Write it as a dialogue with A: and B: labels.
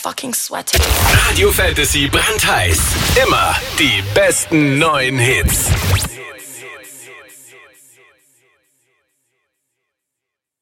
A: fucking sweating.
B: Radio Fantasy brandheiß. Immer die besten neuen Hits.